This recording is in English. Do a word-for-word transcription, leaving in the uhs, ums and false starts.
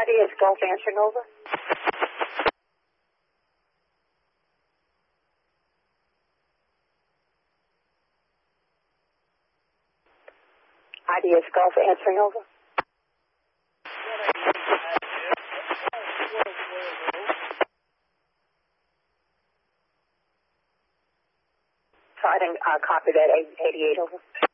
I D S Golf answering over. I D S Golf answering over. So I didn't uh, copy that eighty-eight over.